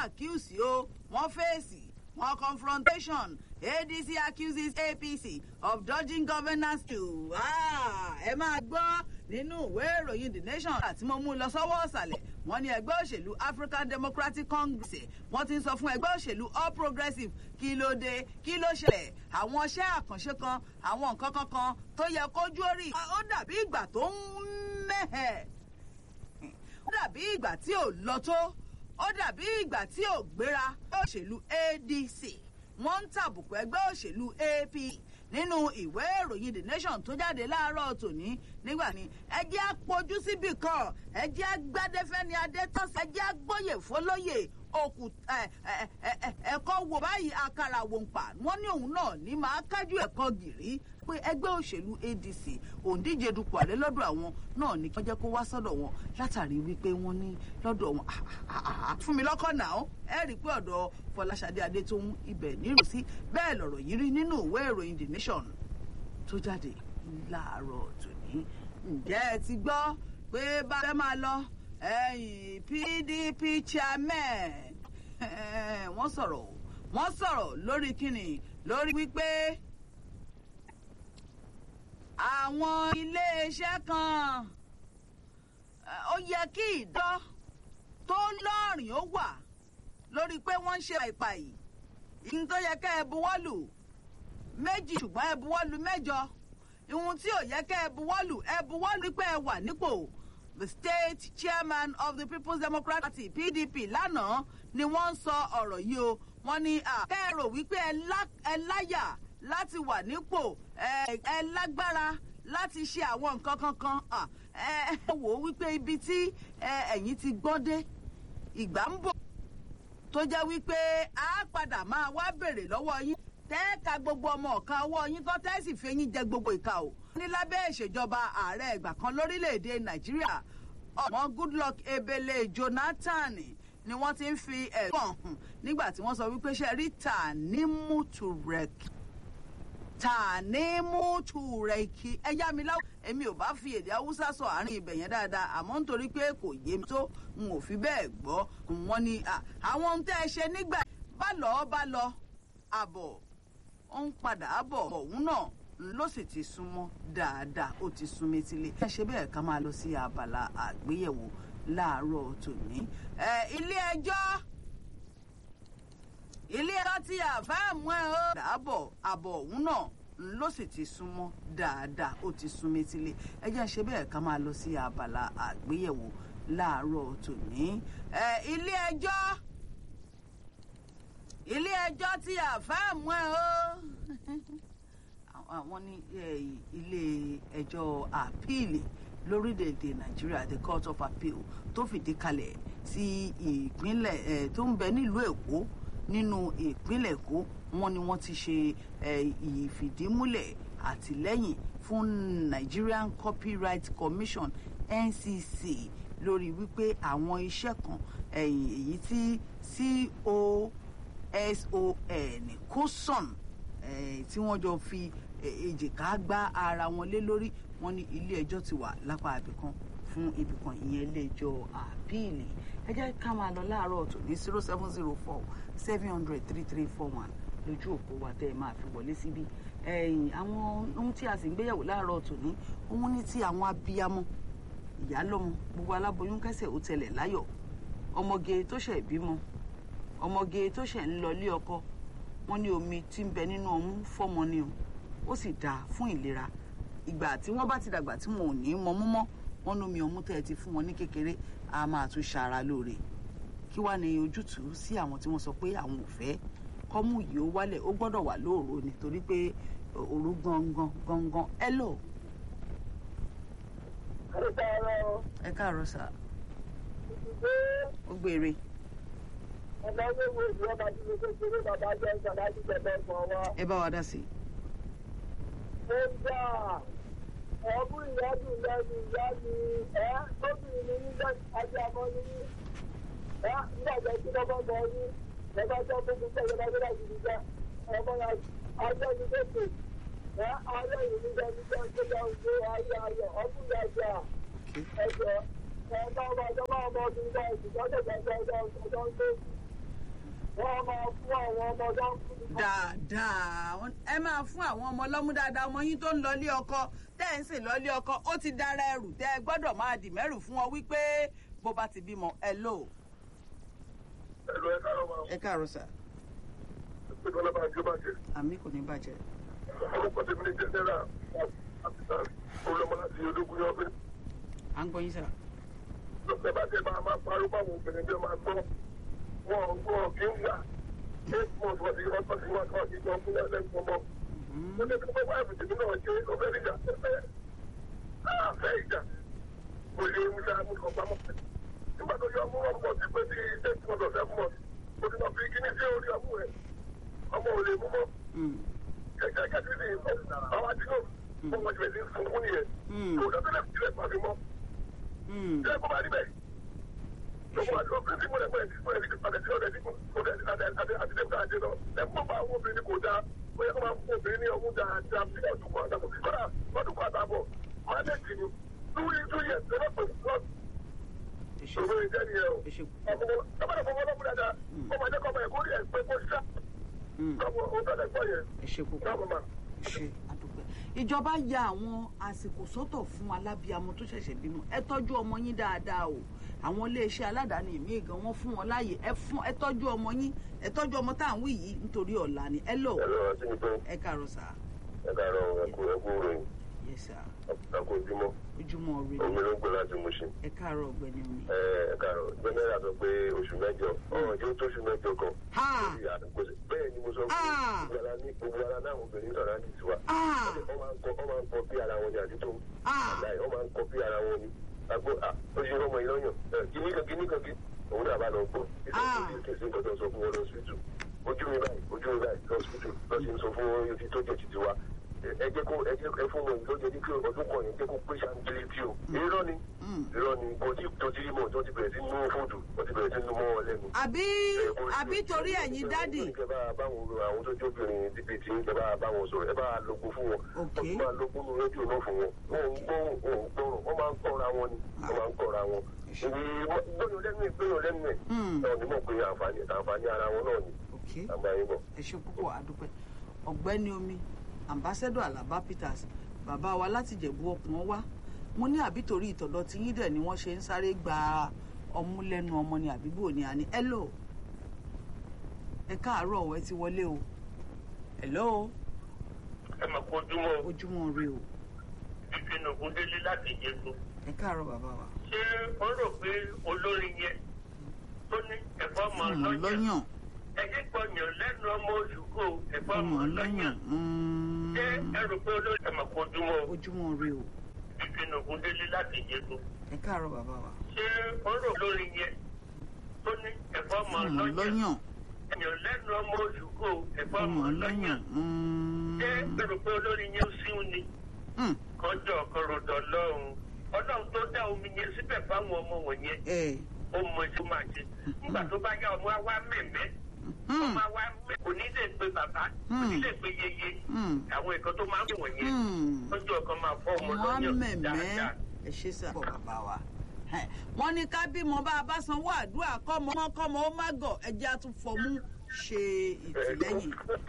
accuse o wọ́n fèsì wọ́n confrontation. ADC accuses APC of dodging governance too. Ẹ máa gbọ́ nínú ìwé ìròyìn The Nation àti mo mú lọ sọ́wọ́ ọ̀sàlẹ̀. Wọ́n ní ẹgbẹ́ òṣèlú African Democratic Congress wọ́n ti ń sọ fún ẹgbẹ́ òṣèlú All Progressives kí ló dé kí ló ṣẹlẹ̀ àwọn iṣẹ́ àkànṣe kan àwọn nǹkan kankan tó yẹ kójú orí. Ó dàbí ìgbà tó ń mẹ́hẹ̀. Ó dàbí ìgbà tí ò lọ tó. Ó dàbí ìgbà tí ò gbéra. Òṣèlú ADC wọ́n ń tàbùkù ẹgbẹ́ òṣèlú AP nínú ìwé ìròyìn The Nation tó jáde láàárọ̀ tòní nígbà ní ẹjẹ́ àpọ̀jù síbì kan ẹjẹ́ àgbádẹ́fẹ́ni adétọ́sí ẹjẹ́ àgbóyè fọlọ́yè òkú ẹ̀kọ́ wo báyìí àkàrà wò ń pa wọ́n ní òun náà ní máa kájú ẹ̀kọ́ gìrì pé ẹgbẹ́ òṣèlú ADC òǹdíje dupò àlẹ́ lọ́dọ̀ àwọn náà ní kí wọ́n jẹ́ kó wá sọ́dọ̀ wọn látàrí wípé wọ́n ní lọ́dọ̀ wọn fún mi lọ́kọ̀ náà ẹ rí i pé ọ̀dọ̀ Fọláṣadé Adétóhùn ibẹ̀ nírò sí bẹ́ẹ̀ lọ̀rọ̀ yìí rí nínú ìwé ìròyìn The Nation tó jáde láàárọ̀ tòní. Ǹjẹ́ ẹ ti gbọ́ pé bá fẹ́ máa lọ PDP chairman wọ́n sọ̀rọ̀ lórí kíni lórí wípé àwọn iléeṣẹ́ kan ó yẹ kí ìdán tó lọ́rìn ó wà lórí pé wọ́n ń ṣe àìpàyì ìhun tó yẹ ká ẹ buwọ́lù 2 ṣùgbọ́n ẹ buwọ́lù 8 ìhun tí ò yẹ ká ẹ buwọ́lù pé ẹ wà nípò. The state chairman of the People's Democratic Party PDP lánàá ni wọ́n ń sọ ọ̀rọ̀ yìí o wọ́n ní kẹ́rò wípé ẹ láyà láti wà nípò ẹ lágbára láti ṣe àwọn nǹkan kankan ẹ wò ó wípé ibi tí ẹ̀yin ti gbọ́ dé ìgbà ń bọ̀ tó jẹ́ wípé a padà máa wá bèrè lọ́wọ́ yín tẹ́ẹ̀ka gbogbo ọmọ ọ̀ka ọwọ́ yín tó tẹ́ẹ̀sì fi eyín jẹ gbogbo ìka o. ní lábẹ́ ìṣèjọba ààrẹ ìgbà kan lórílẹ̀‐èdè Nàìjíríà ọmọ Goodluck Ebele Jonathan ni wọ́n ti ń fi ẹ̀sùn hàn nígbà tí wọ́n sọ wípé ṣe rí Tanimutureki ẹ̀yà mi láwọn èmi ò bá fi èdè Haúsá sọ àárín ibẹ̀ yẹn dáadáa àmọ́ nítorí pé kò yé mi tó n ò fi bẹ́ẹ̀ gbọ́ wọ́n ní àwọn ohun tẹ́ ẹ ṣe nígbà bá lọ àbọ̀ ó ń padà bọ̀ òun náà ló sì ti súnmọ́ dáadáa ó ti sún métílé. ẹ ṣe bẹ́ẹ̀ ká máa lọ sí abala àgbéyẹ̀wò láàárọ̀ tòní. ilé ẹjọ́ tí àfáàmù ẹ̀ ó àbọ̀ òun náà ló sì ti súnmọ́ dáadáa ó ti sún métílé. ẹ jẹ́ ṣe bẹ́ẹ̀ ká máa lọ sí abala àgbéyẹ̀wò láàárọ̀ tòní. ilé ẹjọ́ tí àfáàmù ẹ̀ ó àwọn ní ilé ẹjọ́ àpíìlì lórílẹ̀‐èdè Nàìjíríà the Court of Appeal tó fìdí kalẹ̀ sí ìpínlẹ̀ tó ń bẹ nílùú Èkó nínú ìpínlẹ̀ Èkó wọ́n ní wọ́n ti ṣe ìfìdímúlẹ̀ àtìlẹ́yìn fún Nigerian Copyright Commission NCC lórí wípé àwọn iṣẹ́ kan èyí tí COSON tí wọ́n jọ fi èjìká gbá ara wọn lé lórí wọn ní ilé ẹjọ́ ti wà lápá ibìkan fún ibìkan ìyẹn ilé ẹjọ́ àpíìlì. ẹ jẹ́ ká máa lọ láàárọ̀ tó ní 0704-700-3341 lójú òpó wa tẹ́ ẹ máa fi wọlé síbí. àwọn ohun tí a sì ń gbéyẹ̀wò láàárọ̀ tó ní òun ní ti àwọn abiyamọ ìyálọ́mọ gbogbo aláboyún kẹsẹ̀ ó tẹlẹ̀ láyọ̀ ọmọge tó ṣẹ̀ bímọ ọmọge tó ṣẹ̀ ń lọ ilé ọkọ wọ́n ní omi tí ń bẹ nínú ọmú fọ́mọ ni ó sì dáa fún ìlera ìgbà tí wọ́n bá ti dàgbà tí wọn ò ní mọmú mọ́ wọ́n lómi ọmú tẹ́ ẹ ti fún wọn ní kékeré a máa tún ṣara lóore. kí wàá ní ojútùú sí àwọn tí wọ́n sọ pé àwọn ò fẹ́ kọ́mú yìí ó wálẹ̀ ó gbọ́dọ̀ wà lóòrò nítorí pé òru gangan ẹ lò. ẹ káàárọ̀ sà ó gbére. ẹ bá wa dá sí. ọ̀bùn ìyádùn lẹ́nu ìyá mi tóbìnrin ní nígbà ajé àmọ́ ní nígbàgbọ́ tí lọ́gbọ́n bọ̀ ní lọ́gbà tó fún mi sẹ́yìn lọ́gbà láti nígbà ọmọ ajé ní lókè ayé yìí nígbà nígbà tó dá ojú ayé ayọ̀ ọ̀bùn ìyájà ẹ̀jọ̀ ọmọ ọmọ ọmọ ọmọ ọmọbìnrin náà ìgbàgbọ́ ọjọ́ ń gbé wọ́n máa fún àwọn ọmọ lọ́mú. dáadáa ẹ máa fún àwọn ọmọ lọ́mú dáadáa ọmọ yín tó ń lọlé ọkọ tẹ́ ẹ̀ ń sìn lọlé ọkọ ó ti dára ẹrù tẹ́ ẹ gbọ́dọ̀ máa dì mẹ́rù fún ọ wípé bó bá ti bímọ ẹ lò. ẹ̀lú ẹ káàárọ̀ máa. ẹ káàárọ̀ sà. pé kọ́lá bá jó bàjẹ́. àmì kò ní bàjẹ́. orúkọ tèmi ní jẹ́nẹ́rà àfisà olùmọ láti ológun yọ pé. à ń gbọ́ yín sà. lọ́sẹ̀ bá tẹ máa parọ́ báwọn obìnrin jẹ́ máa gbọ́ wọn kì í gbà 8 months wọ́n ti wọ́n ti wọ́n kọ́ ìjọ fún ẹlẹ́gbọ̀n mọ́. ó ní kí wọ́n bá ìbùdó nínú ọjọ́ ọbẹ̀ níjà fẹ́ ìjà kò lè mú sáà mú kọ́ pamọ́. nígbà tó yọ ọmọ wọn pọ̀ sí pé bí 8 months or 7 months ó ti lọ fi kíní sí orí ọmú rẹ̀ ọmọ ò lè mú mọ́. kẹ̀kẹ́ kẹ́kẹ́ ní àwọn àdínú ọmọ ìbẹ̀ ní fún nìyẹn kò dọ́tẹ́lẹ̀ sílẹ̀ pàdé mọ́. ṣé kó bá rí bẹ́ẹ̀? lọ́wọ́ àti ọkùnrin tí mo lè pẹ́ mo lè fi padà sí ọ̀dẹ̀ tí mo lè àti lẹ́gbẹ̀ẹ́ àti lọ. ẹ̀kọ́ bá àwọn obìnrin kò dáa bóyá kó máa fún obìnrin ní ọmú dáadáa bí ọdún kan àtàbọ̀ kọ́dà ọdún kan àtàbọ̀ máa lè tì ní 2 years lọ́dọ̀ pẹ̀lú slọ́ọ̀tì. òwe ìjẹ́ nìyẹn o. ọmọdé fọwọ́ lọ́mú dáadáa ọmọdé kọ́ ọmọ ẹ̀kọ́ rí ẹ̀ pé kó ṣá. ìjọba ya àwọn àsìkò sọ́tọ̀ fún alábíamọ tó ṣẹ̀ṣẹ̀ bímọ ẹ tọ́jú ọmọ yín dáadáa o àwọn iléeṣẹ́ aládàáni ìmíì gan wọ́n fún wọn láàyè ẹ tọ́jú ọmọ yín ẹ tọ́jú ọmọ tá à ń wí yìí nítorí ọ̀la ni ẹ lò ẹ káàárọ̀ sà. ẹ káàárọ̀ ẹkú ròyìn. yes sir. àkó ojúmọ́. ojúmọ́ rí. omi ló ń gbé láti Mushin. ẹ káàárọ̀ ọ̀gbẹ́ni omi. ẹ káàárọ̀ jẹ́nẹ́rà sọ pé oṣù mẹ́jọ yóò tó oṣù mẹ́jọ kan. bẹ́ẹ̀ ni mo sọ pé gbogbo ara náà obìnrin sọ̀rọ̀ ní tiwa. wọ́n máa ń kọ bí ara wọn ni àdúgbò. wọ́n máa ń kọ bí ara wọn ni. àgbo oṣù ọmọ ìlọyàn kìnnìkan òun náà bá lọ gbọ́. ìṣèkèsí nǹkan tó sọ fún wọn lọ sí ìtù. ojú mi báyìí lọ́sibítù lọ́sí ń sọ fún wọn yóò fi tó jẹ́ títí wa. ẹ fún wọn lóye ní kí ọdún kan yẹn jẹ́ kó pé ṣàǹdílítì o. irọ́ ni kò tí tó ti mọ̀ tó ti bẹ̀rẹ̀ sí nú fóòdù wọ́n ti bẹ̀rẹ̀ sí nú mọ́ wọn lẹ́nu. àbí torí ẹ̀yin dádì. ẹ bá báwọn àwọn tó jóbìnrin dìbì tí ẹ bá báwọn sọ̀rọ̀ ẹ bá lógun fún wọn. wọ́n máa lógun nú rédíò náà fún wọn. wọ́n máa ń kọ́ra wọn ni wọ́n máa ń kọ́ra wọn. gbóyò lẹ́nu ẹ̀ náà ni mọ̀ pé àǹfààní ara wọn náà ni. ẹ ṣe púpọ̀ àdúpẹ́ ọ̀gbẹ́ni omi ambassador Alaba Peters bàbá wa láti Jẹ̀bú ọkùnrin wá mo ní àbí torí ìtọ̀dọ̀ tí yín dẹ̀ ni wọ́n ṣe ń sáré gba ọmú lẹ́nu ọmọ ni àbíbò ni àní hello ẹ káàárọ̀ ẹ ti wọlé o hello. ẹ mà kó ojúmọ́ rí o. ìpinnu Ògúndélé láti Ìjẹ̀bú. ẹ káàárọ̀ bàbá wa. ṣé o rò pé olórin yẹn tó ní ẹ̀fọ́ mọ̀ lọ́yàn ẹ̀jẹ̀ gbọ̀nyàn lẹ́nu ọmọ oṣù kò ẹ̀fọ́ mọ̀ lọ́yàn. ṣé ẹ rò pé olórin ẹ mà kó ojúmọ́ rí o. ìpinnu Ògúndélé láti Ìjẹ̀bú. ẹ káàárọ̀ bàbá wa. ṣé o rò pé olórin yẹn tó ní ẹ̀fọ́ mọ̀ lọ́yàn ẹ̀yàn lẹ́nu ọmọ oṣù kò ẹ̀fọ́ mọ̀ lọ́yàn. ṣé ẹ rò pé olórin yẹn síun ni kọjọ kọrọdọ lọ́hùn Ọlọ́run tó dá omi yẹn síbẹ̀ fáwọn ọmọ wọ̀nyẹn ó mọ èso máa ṣe nígbà tó bá yá ọmọ wa mẹ̀mẹ́ ọmọ wa kò ní lè pe bàbá kò ní lè pe yeye àwọn nǹkan tó máa ń wọ̀ yẹn lọ́jọ́ kan máa fọ́ ọmọ lọ́yàn dáadáa. ẹ ṣe sá bọ̀ bàbá wa wọ́n ní ká bímọ bá a bá sanwó àdúrà kọ́mọ ó má gọ̀ ẹjẹ́ á tún fọmú ṣe ìtìlẹ́yìn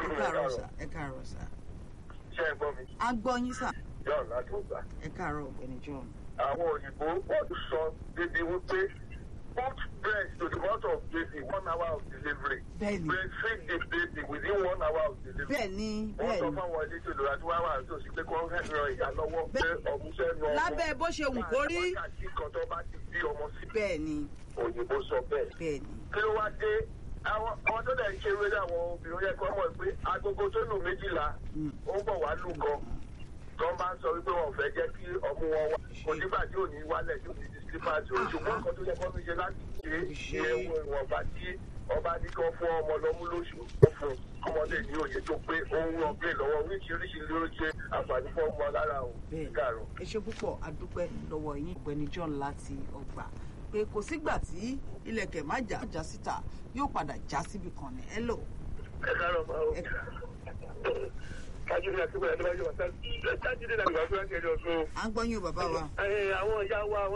ẹ káàárọ̀ sá. ṣé ẹ gbọ́ mi. a gbọ́ yín sá. John láti ọgbà. ẹ káàárọ̀ ọ̀gbẹ́ni John. àwọn òyìnbó wọ́n sọ débi wípé put breast to the mouth of baby 1 hour of delivery. bẹ́ẹ̀ni. breastfeed the baby within 1 hour of delivery. bẹ́ẹ̀ni. wọ́n sọ fáwọn elétò ìlera tí wọ́n wà tó sì pé kí wọ́n fẹ́ ran ìyá lọ́wọ́ pé ọ̀mùsẹ́ nu ọmọ. lábẹ́ bó ṣe wù kó rí. wákàtí kan tó bá ti bí ọmọ sí. bẹ́ẹ̀ni. òyìnbó sọ bẹ́ẹ̀. bẹ́ẹ̀ni. kí ló wá dé àwọn tó dẹ̀ ń ṣe eré àwọn obìnrin yẹ kọ́ mọ̀ pé agogo tó lù 12 ó ń bọ̀ wá lù kan tó bá ń sọ wípé wọn fẹ́ jẹ́ kí ọmú wọn wá onígbà tí ò ní wálẹ̀ tí ò ní di slippers o ṣùgbọ́n nǹkan tó yẹ kó fi ṣe láti ṣe ẹ̀wọ̀n ìwọ̀nba tí ọba ní kí wọ́n fún ọmọ lọ́mú lóṣù ó fún ọmọdé ní òye tó pé òun ọ̀gbìn lọ́wọ́ oríṣiríṣi ló ṣe àǹfààní fún ọmọ lára o. bẹ́ẹ̀ ẹ ṣe púpọ̀ adúpẹ́ lọ́wọ́ yín ọ̀gbẹ́ni John láti ọgbà pé kò sígbà tí ilẹ̀kẹ̀ má já síta yóò padà já síbi kan ní ẹ lò. ẹ káàárọ̀ máa o kájúdé àti bẹ́ẹ̀ ni wọ́n yóò wá sáájú dé láti wá fún ẹ̀jẹ̀ ọ̀ṣun. à ń gbọ́ yín o bàbá wa. àwọn ìyá wa